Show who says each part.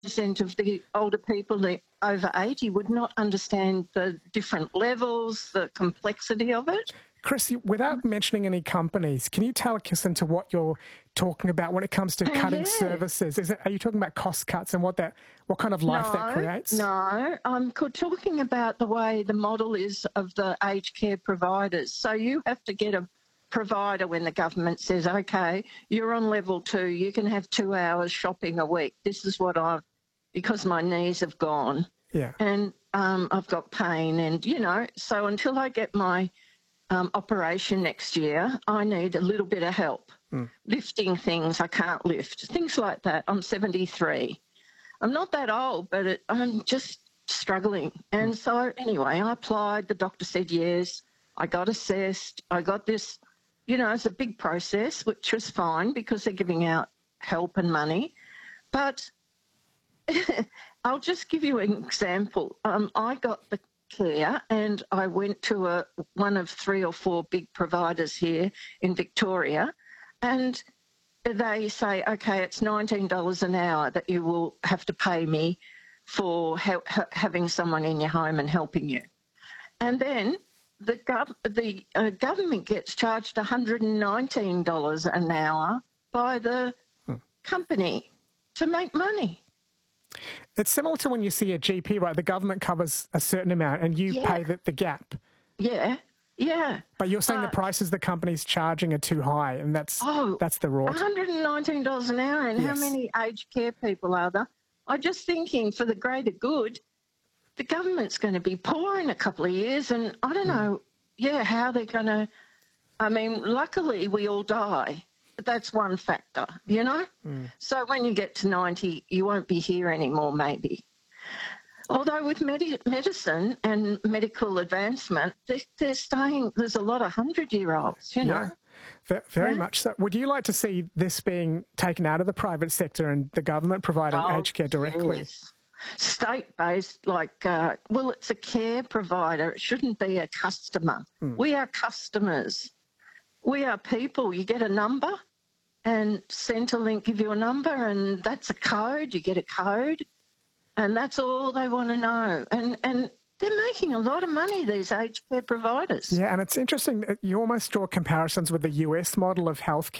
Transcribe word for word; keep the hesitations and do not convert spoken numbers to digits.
Speaker 1: percent of the older people, the over eighty, would not understand the different levels, the complexity of it.
Speaker 2: Chris, without mentioning any companies, can you tell us into what you're talking about when it comes to cutting
Speaker 1: Yeah.
Speaker 2: services? Is it, are you talking about cost cuts and what that, what kind of life
Speaker 1: no,
Speaker 2: that creates?
Speaker 1: No, I'm co- talking about the way the model is of the aged care providers. So you have to get a provider when the government says, okay, you're on level two, you can have two hours shopping a week. This is what I've, because my knees have gone.
Speaker 2: Yeah.
Speaker 1: And um, I've got pain and, you know, so until I get my um, operation next year, I need a little bit of help. Mm. Lifting things I can't lift, things like that. I'm seventy-three. I'm not that old, but it, I'm just struggling. And mm. so anyway, I applied. The doctor said yes. I got assessed. I got this, you know, it's a big process, which was fine because they're giving out help and money. But I'll just give you an example. Um, I got the care and I went to a one of three or four big providers here in Victoria, and they say, okay, it's nineteen dollars an hour that you will have to pay me for ha- ha- having someone in your home and helping you. And then the, gov- the uh, government gets charged one hundred nineteen dollars an hour by the hmm. company to make money.
Speaker 2: It's similar to when you see a G P, right? The government covers a certain amount and you yeah. pay the, the gap.
Speaker 1: Yeah, yeah.
Speaker 2: But you're saying uh, the prices the company's charging are too high, and that's
Speaker 1: oh,
Speaker 2: that's the rort.
Speaker 1: one hundred nineteen dollars an hour, and yes. how many aged care people are there? I'm just thinking for the greater good, the government's going to be poor in a couple of years, and I don't mm. know, yeah, how they're going to... I mean, luckily we all die. That's one factor, you know? Mm. So when you get to ninety, you won't be here anymore, maybe. Although with med- medicine and medical advancement, they're, they're staying, there's a lot of hundred-year-olds, you know?
Speaker 2: Yeah, very
Speaker 1: yeah.
Speaker 2: much so. Would you like to see this being taken out of the private sector and the government providing
Speaker 1: oh,
Speaker 2: aged care directly?
Speaker 1: Yes. State-based, like, uh, well, it's a care provider. It shouldn't be a customer. Mm. We are customers. We are people. You get a number and Centrelink give you a number and that's a code. You get a code and that's all they want to know. And and they're making a lot of money, these aged care providers.
Speaker 2: Yeah, and it's interesting. You almost draw comparisons with the U S model of healthcare.